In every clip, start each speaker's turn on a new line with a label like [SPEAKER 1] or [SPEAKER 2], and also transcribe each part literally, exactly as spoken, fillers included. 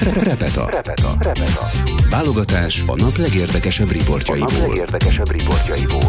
[SPEAKER 1] Repeta. Repeta. Repeta. Válogatás a nap legérdekesebb riportjaiból. A nap legérdekesebb riportjaiból.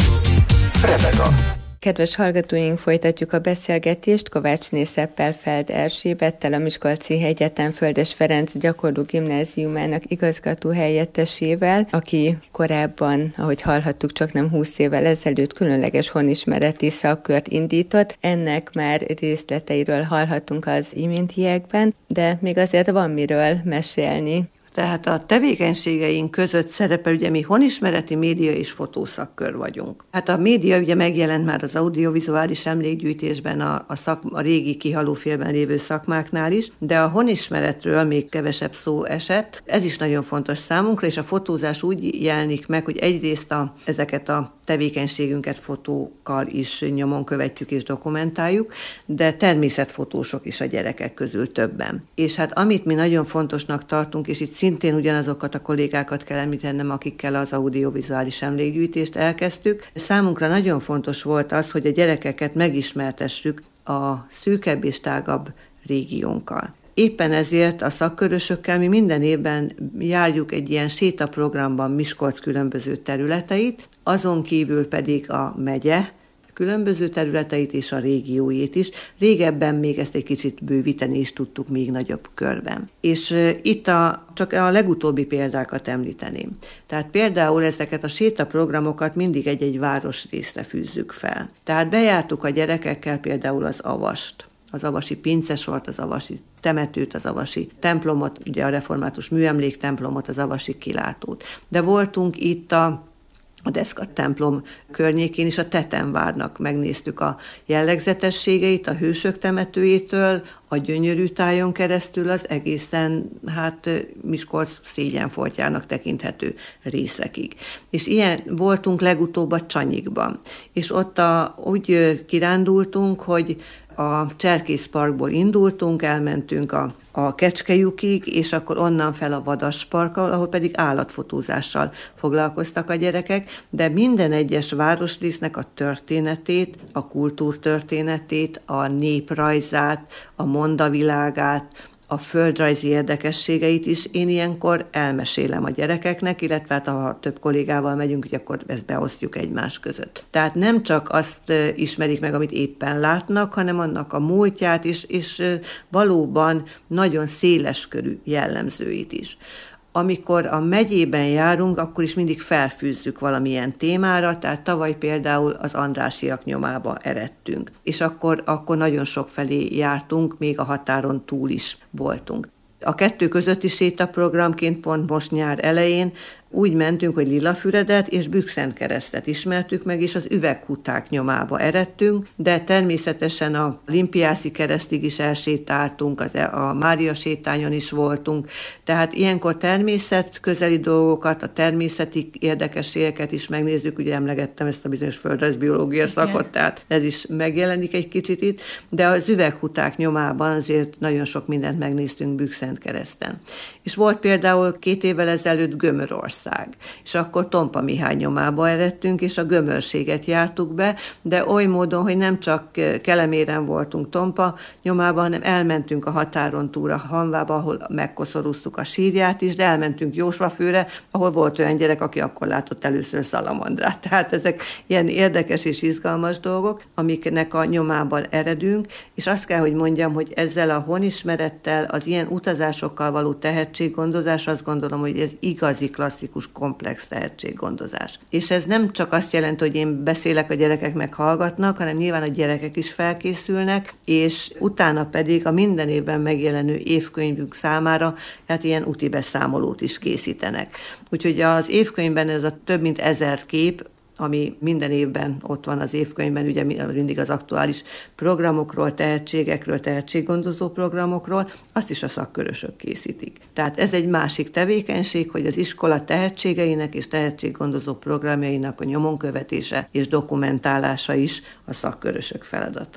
[SPEAKER 1] Repeta.
[SPEAKER 2] Kedves hallgatóink, folytatjuk a beszélgetést Kovácsné Szeppel-Feld Erzsébettel, a Miskolci Egyetem Földes Ferenc gyakorló gimnáziumának igazgató helyettesével, aki korábban, ahogy hallhattuk, csak nem húsz évvel ezelőtt különleges honismereti szakkört indított. Ennek már részleteiről hallhatunk az iméntiekben, de még azért van miről mesélni.
[SPEAKER 3] Tehát a tevékenységeink között szerepel, ugye mi honismereti média és fotószakkör vagyunk. Hát a média ugye megjelent már az audiovizuális emlékgyűjtésben, a, a, szak, a régi kihalófélben lévő szakmáknál is, de a honismeretről még kevesebb szó esett. Ez is nagyon fontos számunkra, és a fotózás úgy jelenik meg, hogy egyrészt a, ezeket a tevékenységünket fotókkal is nyomon követjük és dokumentáljuk, de természetfotósok is a gyerekek közül többen. És hát amit mi nagyon fontosnak tartunk, és itt szintén ugyanazokat a kollégákat kell említenem, akikkel az audiovizuális emlékgyűjtést elkezdtük. Számunkra nagyon fontos volt az, hogy a gyerekeket megismertessük a szűkebb és tágabb régiónkkal. Éppen ezért a szakkörösökkel mi minden évben járjuk egy ilyen sétaprogramban Miskolc különböző területeit, azon kívül pedig a megye különböző területeit és a régióit is. Régebben még ezt egy kicsit bővíteni is tudtuk még nagyobb körben. És itt a, csak a legutóbbi példákat említeném. Tehát például ezeket a sétaprogramokat mindig egy-egy városrészre fűzzük fel. Tehát bejártuk a gyerekekkel például az Avast, az avasi pincesort, az avasi temetőt, az avasi templomot, ugye a református műemléktemplomot, az avasi kilátót. De voltunk itt a a Deszka templom környékén is, a Tetemvárnak megnéztük a jellegzetességeit, a hősök temetőjétől, a Gyönyörű tájon keresztül az egészen, hát Miskolc szégyenfoltjának tekinthető részekig. És ilyen voltunk legutóbb a Csanyikban. És ott a, úgy kirándultunk, hogy a Cserkészparkból indultunk, elmentünk a, a Kecskejukig, és akkor onnan fel a Vadasparkkal, ahol pedig állatfotózással foglalkoztak a gyerekek, de minden egyes városrésznek a történetét, a kultúrtörténetét, a néprajzát, a mondavilágát, a földrajzi érdekességeit is én ilyenkor elmesélem a gyerekeknek, illetve hát ha több kollégával megyünk, hogy akkor ezt beosztjuk egymás között. Tehát nem csak azt ismerik meg, amit éppen látnak, hanem annak a múltját is, és valóban nagyon széleskörű jellemzőit is. Amikor a megyében járunk, akkor is mindig felfűzzük valamilyen témára, tehát tavaly például az Andrássyak nyomába eredtünk, és akkor, akkor nagyon sok felé jártunk, még a határon túl is voltunk. A kettő közötti sétaprogramként pont most nyár elején úgy mentünk, hogy Lilafüredet és Bükszentkeresztet ismertük meg, és az Üveghuták nyomába eredtünk, de természetesen a Limpiászi keresztig is elsétáltunk, az, a Mária sétányon is voltunk, tehát ilyenkor természetközeli dolgokat, a természeti érdekességeket is megnézzük, ugye emlegettem ezt a bizonyos földrajzbiológia szakot, tehát ez is megjelenik egy kicsit itt, de az Üveghuták nyomában azért nagyon sok mindent megnéztünk Bükszentkereszten. És volt például két évvel ezelőtt Gömörország, és akkor Tompa Mihály nyomába eredtünk, és a gömörséget jártuk be, de oly módon, hogy nem csak Keleméren voltunk Tompa nyomában, hanem elmentünk a határon túl a Hanvába, ahol megkoszorúztuk a sírját is, de elmentünk Jósvafőre, ahol volt olyan gyerek, aki akkor látott először szalamandrát. Tehát ezek ilyen érdekes és izgalmas dolgok, amiknek a nyomában eredünk, és azt kell, hogy mondjam, hogy ezzel a honismerettel, az ilyen utazásokkal való tehetséggondozás, azt gondolom, hogy ez igazi klasszikus komplex tehetséggondozás. És ez nem csak azt jelenti, hogy én beszélek, a gyerekek meghallgatnak, hanem nyilván a gyerekek is felkészülnek, és utána pedig a minden évben megjelenő évkönyvük számára hát ilyen úti beszámolót is készítenek. Úgyhogy az évkönyvben ez a több mint ezer kép, ami minden évben ott van az évkönyvben, ugye mindig az aktuális programokról, tehetségekről, tehetséggondozó programokról, azt is a szakkörösök készítik. Tehát ez egy másik tevékenység, hogy az iskola tehetségeinek és tehetséggondozó programjainak a nyomon követése és dokumentálása is a szakkörösök feladata.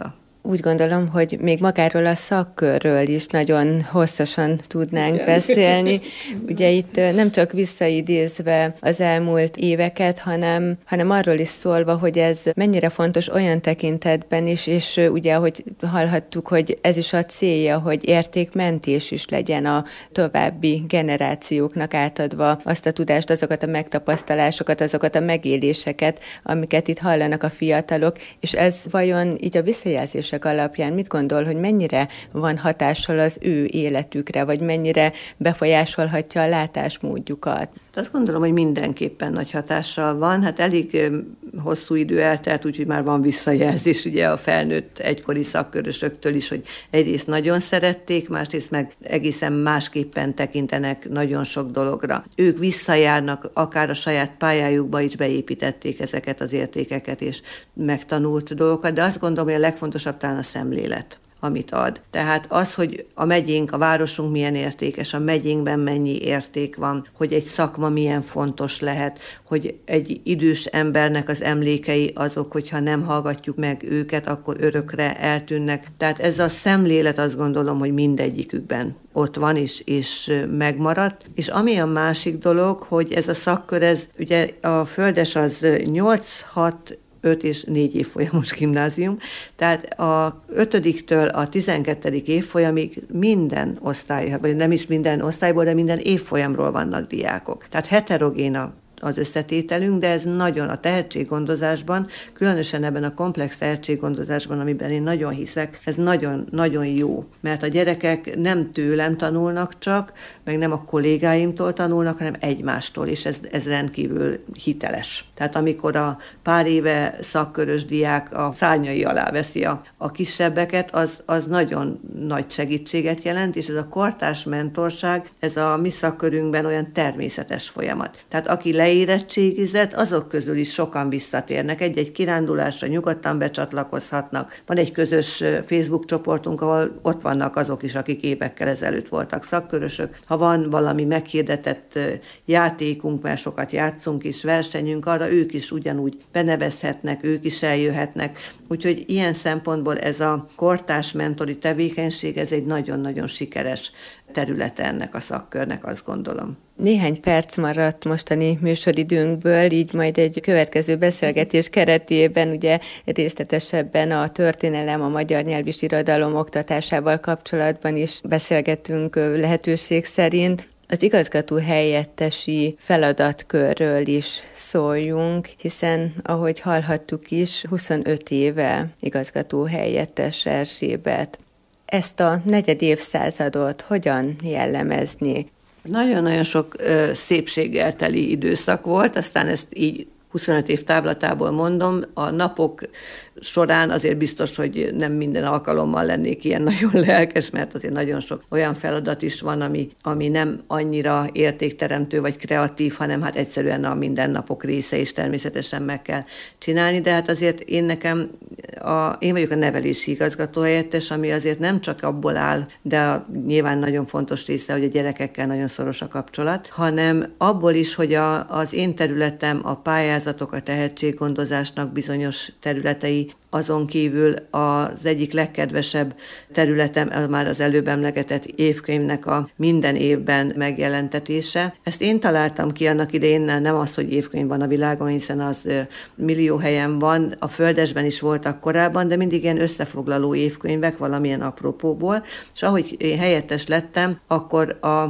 [SPEAKER 2] Úgy gondolom, hogy még magáról a szakkörről is nagyon hosszasan tudnánk Igen. beszélni. Ugye itt nem csak visszaidézve az elmúlt éveket, hanem, hanem arról is szólva, hogy ez mennyire fontos olyan tekintetben is, és ugye, ahogy hallhattuk, hogy ez is a célja, hogy értékmentés is legyen a további generációknak átadva azt a tudást, azokat a megtapasztalásokat, azokat a megéléseket, amiket itt hallanak a fiatalok, és ez vajon így a visszajelzések alapján mit gondol, hogy mennyire van hatással az ő életükre, vagy mennyire befolyásolhatja a látásmódjukat?
[SPEAKER 3] Azt gondolom, hogy mindenképpen nagy hatással van. Hát elég hosszú idő eltelt, úgyhogy már van visszajelzés ugye a felnőtt egykori szakkörösöktől is, hogy egyrészt nagyon szerették, másrészt meg egészen másképpen tekintenek nagyon sok dologra. Ők visszajárnak, akár a saját pályájukba is beépítették ezeket az értékeket és megtanult dolgokat, de azt gondolom, hogy a legfontosabb talán a szemlélet, amit ad. Tehát az, hogy a megyénk, a városunk milyen értékes, a megyénkben mennyi érték van, hogy egy szakma milyen fontos lehet, hogy egy idős embernek az emlékei azok, hogyha nem hallgatjuk meg őket, akkor örökre eltűnnek. Tehát ez a szemlélet, azt gondolom, hogy mindegyikükben ott van is, és megmaradt. És ami a másik dolog, hogy ez a szakkör, ez ugye a Földes az nyolc hat öt és négy évfolyamos gimnázium, tehát a ötödiktől a tizenkettedik évfolyamig minden osztály, vagy nem is minden osztályból, de minden évfolyamról vannak diákok. Tehát heterogén az összetételünk, de ez nagyon a tehetséggondozásban, különösen ebben a komplex tehetséggondozásban, amiben én nagyon hiszek, ez nagyon-nagyon jó, mert a gyerekek nem tőlem tanulnak csak, meg nem a kollégáimtól tanulnak, hanem egymástól, és ez, ez rendkívül hiteles. Tehát amikor a pár éve szakkörös diák a szárnyai alá veszi a, a kisebbeket, az, az nagyon nagy segítséget jelent, és ez a kortárs mentorság, ez a mi szakkörünkben olyan természetes folyamat. Tehát aki leérettségizett, azok közül is sokan visszatérnek. Egy-egy kirándulásra nyugodtan becsatlakozhatnak. Van egy közös Facebook csoportunk, ahol ott vannak azok is, akik évekkel ezelőtt voltak szakkörösök. Ha van valami meghirdetett játékunk, mert sokat játszunk és versenyünk, arra ők is ugyanúgy benevezhetnek, ők is eljöhetnek. Úgyhogy ilyen szempontból ez a kortárs mentori tevékenység, ez egy nagyon-nagyon sikeres területe ennek a szakkörnek, azt gondolom.
[SPEAKER 2] Néhány perc maradt mostani műsoridőnkből, így majd egy következő beszélgetés keretében ugye részletesebben a történelem, a magyar nyelv és irodalom oktatásával kapcsolatban is beszélgetünk lehetőség szerint. Az igazgató helyettesi feladatkörről is szóljunk, hiszen, ahogy hallhattuk is, huszonöt éve igazgató helyettes Erzsébet. Ezt a negyed évszázadot hogyan jellemezni?
[SPEAKER 3] Nagyon-nagyon sok ö, szépséggel teli időszak volt, aztán ezt így huszonöt év távlatából mondom, a napok során azért biztos, hogy nem minden alkalommal lennék ilyen nagyon lelkes, mert azért nagyon sok olyan feladat is van, ami, ami nem annyira értékteremtő vagy kreatív, hanem hát egyszerűen a mindennapok része is természetesen meg kell csinálni, de hát azért én nekem, a, én vagyok a nevelési igazgatóhelyettes, ami azért nem csak abból áll, de a, nyilván nagyon fontos része, hogy a gyerekekkel nagyon szoros a kapcsolat, hanem abból is, hogy a, az én területem, a pályázatok, a tehetséggondozásnak bizonyos területei, azon kívül az egyik legkedvesebb területem már az előbb emlegetett évkönyvnek a minden évben megjelentetése. Ezt én találtam ki annak idején, nem az, hogy évkönyv van a világon, hiszen az millió helyen van, a Földesben is voltak korábban, de mindig ilyen összefoglaló évkönyvek valamilyen apropóból, és ahogy én helyettes lettem, akkor a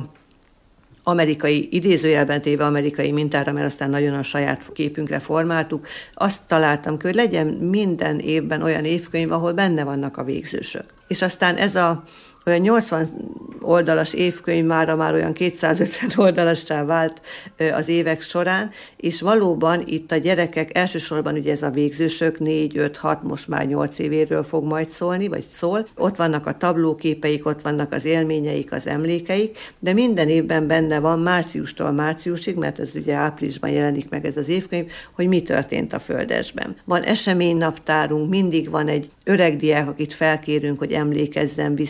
[SPEAKER 3] amerikai, idézőjelben téve amerikai mintára, mert aztán nagyon a saját képünkre formáltuk, azt találtam ki, hogy legyen minden évben olyan évkönyv, ahol benne vannak a végzősök. És aztán ez a olyan nyolcvan oldalas évkönyv mára már olyan kétszázötven oldalassá vált az évek során, és valóban itt a gyerekek, elsősorban ugye ez a végzősök, négy, öt, hat, most már nyolc évéről fog majd szólni, vagy szól. Ott vannak a tablóképeik, ott vannak az élményeik, az emlékeik, de minden évben benne van márciustól márciusig, mert ez ugye áprilisban jelenik meg ez az évkönyv, hogy mi történt a Földesben. Van eseménynaptárunk, mindig van egy öreg diák, akit felkérünk, hogy emlékezzen vissza, és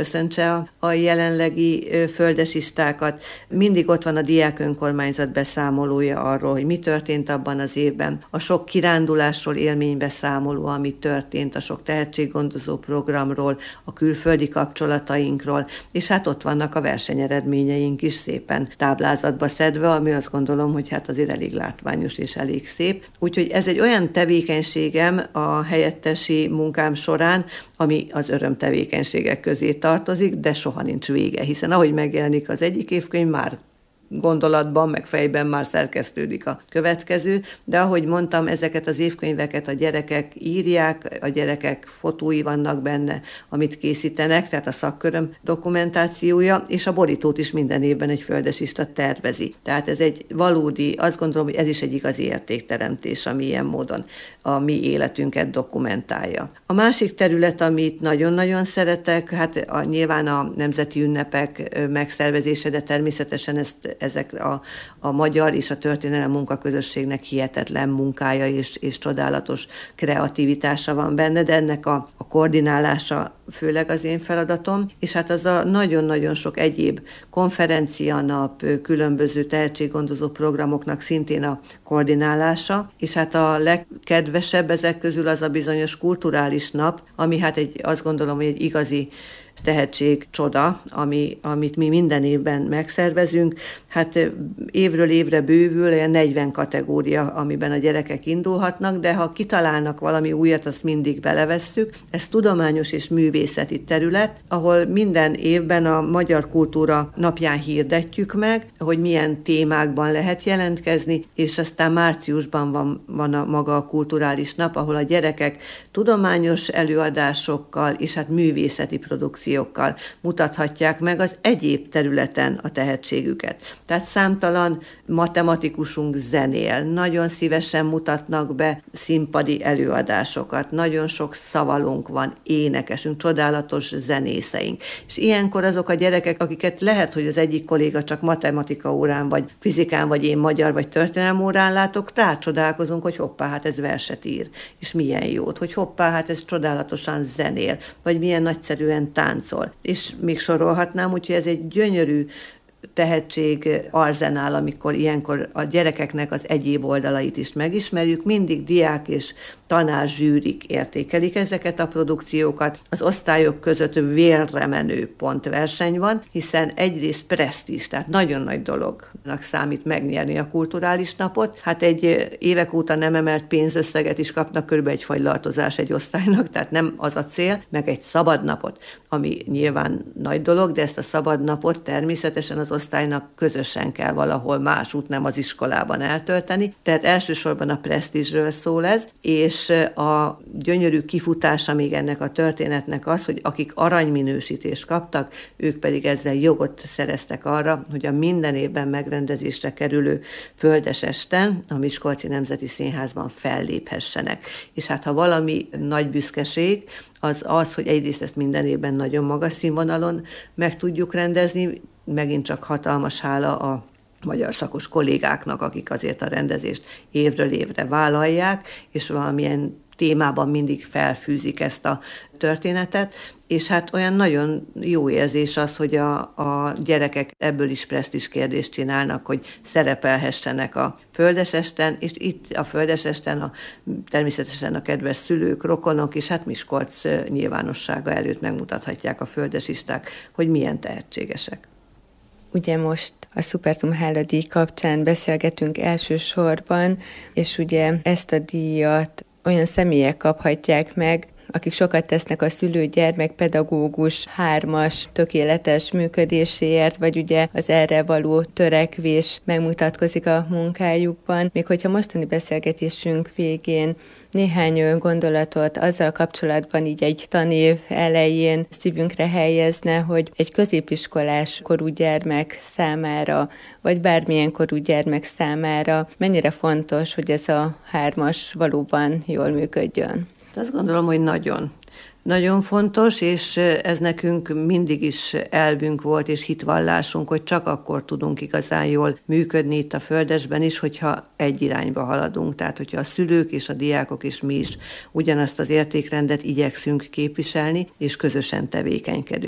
[SPEAKER 3] köszöntse a, a jelenlegi földesistákat. Mindig ott van a diák önkormányzat beszámolója arról, hogy mi történt abban az évben. A sok kirándulásról élménybeszámoló, ami történt, a sok tehetséggondozó programról, a külföldi kapcsolatainkról, és hát ott vannak a versenyeredményeink is szépen táblázatba szedve, ami azt gondolom, hogy hát azért elég látványos és elég szép. Úgyhogy ez egy olyan tevékenységem a helyettesi munkám során, ami az örömtevékenységek közé tartozik, de soha nincs vége, hiszen ahogy megjelenik az egyik évkönyv, már gondolatban, meg fejben már szerkesztődik a következő, de ahogy mondtam, ezeket az évkönyveket a gyerekek írják, a gyerekek fotói vannak benne, amit készítenek, tehát a szakköröm dokumentációja, és a borítót is minden évben egy földesista tervezi. Tehát ez egy valódi, azt gondolom, hogy ez is egy igazi értékteremtés, ami ilyen módon a mi életünket dokumentálja. A másik terület, amit nagyon-nagyon szeretek, hát a, nyilván a nemzeti ünnepek megszervezése, de természetesen ezt ezek a, a magyar és a történelem munkaközösségnek hihetetlen munkája és, és csodálatos kreativitása van benne, de ennek a, a koordinálása főleg az én feladatom, és hát az a nagyon-nagyon sok egyéb konferencianap, különböző tehetséggondozó programoknak szintén a koordinálása, és hát a legkedvesebb ezek közül az a bizonyos kulturális nap, ami hát egy, azt gondolom, hogy egy igazi tehetség csoda, ami, amit mi minden évben megszervezünk. Hát évről évre bővül, olyan negyven kategória, amiben a gyerekek indulhatnak, de ha kitalálnak valami újat, azt mindig belevesszük. Ez tudományos és művészeti terület, ahol minden évben a Magyar Kultúra napján hirdetjük meg, hogy milyen témákban lehet jelentkezni, és aztán márciusban van, van a maga a kulturális nap, ahol a gyerekek tudományos előadásokkal és hát művészeti produkciókkal mutathatják meg az egyéb területen a tehetségüket. Tehát számtalan matematikusunk zenél, nagyon szívesen mutatnak be színpadi előadásokat, nagyon sok szavalunk van, énekesünk, csodálatos zenészeink. És ilyenkor azok a gyerekek, akiket lehet, hogy az egyik kolléga csak matematika órán, vagy fizikán, vagy én magyar, vagy történelem órán látok, rácsodálkozunk, hogy hoppá, hát ez verset ír, és milyen jót, hogy hoppá, hát ez csodálatosan zenél, vagy milyen nagyszerűen táncol. És még sorolhatnám, úgyhogy ez egy gyönyörű tehetség arzenál, amikor ilyenkor a gyerekeknek az egyéb oldalait is megismerjük. Mindig diák és tanár zsűrik értékelik ezeket a produkciókat. Az osztályok között vérre menő pontverseny van, hiszen egyrészt presztízs, tehát nagyon nagy dolognak számít megnyerni a kulturális napot. Hát egy évek óta nem emelt pénzösszeget is kapnak, körülbelül egy fagylaltozás egy osztálynak, tehát nem az a cél, meg egy szabadnapot, ami nyilván nagy dolog, de ezt a szabadnapot természetesen az osztálynak közösen kell valahol másút, nem az iskolában eltölteni. Tehát elsősorban a presztízsről szól ez, és a gyönyörű kifutása még ennek a történetnek az, hogy akik aranyminősítést kaptak, ők pedig ezzel jogot szereztek arra, hogy a minden évben megrendezésre kerülő Földesesten a Miskolci Nemzeti Színházban felléphessenek. És hát ha valami nagy büszkeség, az az, hogy egyrészt ezt minden évben nagyon magas színvonalon meg tudjuk rendezni, megint csak hatalmas hála a magyar szakos kollégáknak, akik azért a rendezést évről évre vállalják, és valamilyen témában mindig felfűzik ezt a történetet, és hát olyan nagyon jó érzés az, hogy a, a gyerekek ebből is presztízs kérdést csinálnak, hogy szerepelhessenek a Földesesten, és itt a Földesesten a, természetesen a kedves szülők, rokonok, és hát Miskolc nyilvánossága előtt megmutathatják a földesisták, hogy milyen tehetségesek.
[SPEAKER 2] Ugye most a Szuperzum Háladíj kapcsán beszélgetünk elsősorban, és ugye ezt a díjat olyan személyek kaphatják meg, akik sokat tesznek a szülő-gyermek-pedagógus hármas tökéletes működéséért, vagy ugye az erre való törekvés megmutatkozik a munkájukban. Még hogyha mostani beszélgetésünk végén néhány gondolatot azzal kapcsolatban így egy tanév elején szívünkre helyezne, hogy egy középiskolás korú gyermek számára, vagy bármilyen korú gyermek számára mennyire fontos, hogy ez a hármas valóban jól működjön.
[SPEAKER 3] Azt gondolom, hogy nagyon. Nagyon fontos, és ez nekünk mindig is elvünk volt, és hitvallásunk, hogy csak akkor tudunk igazán jól működni itt a Földesben is, hogyha egy irányba haladunk. Tehát, hogyha a szülők és a diákok és mi is ugyanazt az értékrendet igyekszünk képviselni, és közösen tevékenykedünk.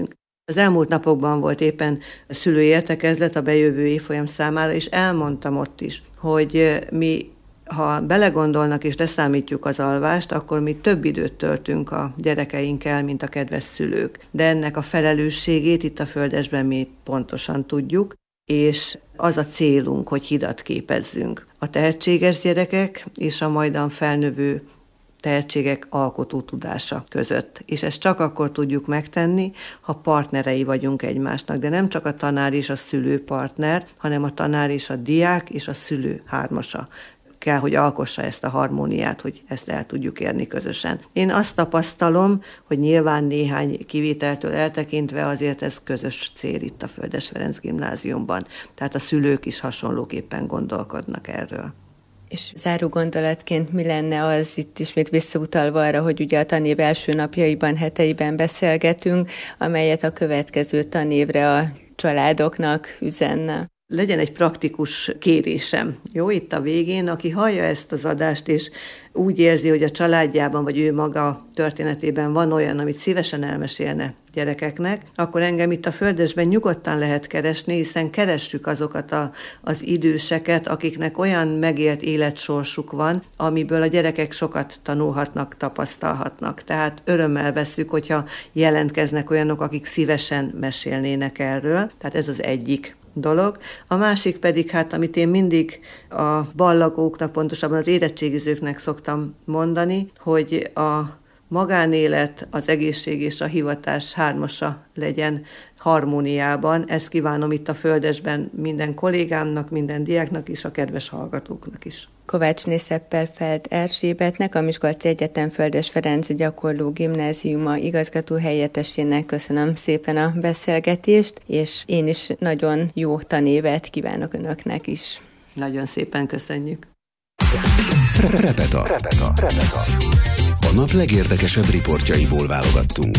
[SPEAKER 3] Az elmúlt napokban volt éppen szülői értekezlet a bejövő évfolyam számára, és elmondtam ott is, hogy mi, ha belegondolnak és leszámítjuk az alvást, akkor mi több időt töltünk a gyerekeinkkel, mint a kedves szülők. De ennek a felelősségét itt a Földesben mi pontosan tudjuk, és az a célunk, hogy hidat képezzünk. A tehetséges gyerekek és a majdan felnövő tehetségek alkotó tudása között. És ezt csak akkor tudjuk megtenni, ha partnerei vagyunk egymásnak. De nem csak a tanár és a szülő partner, hanem a tanár és a diák és a szülő hármasa kell, hogy alkossa ezt a harmóniát, hogy ezt el tudjuk érni közösen. Én azt tapasztalom, hogy nyilván néhány kivételtől eltekintve azért ez közös cél itt a Földes Ferenc Gimnáziumban. Tehát a szülők is hasonlóképpen gondolkodnak erről.
[SPEAKER 2] És záró gondolatként mi lenne az, itt ismét visszautalva arra, hogy ugye a tanév első napjaiban, heteiben beszélgetünk, amelyet a következő tanévre a családoknak üzenne?
[SPEAKER 3] Legyen egy praktikus kérésem, jó, itt a végén, aki hallja ezt az adást, és úgy érzi, hogy a családjában, vagy ő maga történetében van olyan, amit szívesen elmesélne gyerekeknek, akkor engem itt a Földesben nyugodtan lehet keresni, hiszen keressük azokat a, az időseket, akiknek olyan megélt életsorsuk van, amiből a gyerekek sokat tanulhatnak, tapasztalhatnak. Tehát örömmel vesszük, hogyha jelentkeznek olyanok, akik szívesen mesélnének erről. Tehát ez az egyik dolog. A másik pedig, hát amit én mindig a ballagóknak, pontosabban az érettségizőknek szoktam mondani, hogy a magánélet, az egészség és a hivatás hármasa legyen harmóniában. Ezt kívánom itt a Földesben minden kollégámnak, minden diáknak és a kedves hallgatóknak is.
[SPEAKER 2] Kovácsné Szeppel-Feld Erzsébetnek, a Miskolci Egyetem Földes Ferenc Gyakorló Gimnáziuma igazgató helyettesének köszönöm szépen a beszélgetést, és én is nagyon jó tanévet kívánok önöknek is.
[SPEAKER 3] Nagyon szépen köszönjük.
[SPEAKER 1] Repeta. Repeta. Repeta. A nap legérdekesebb riportjaiból válogattunk.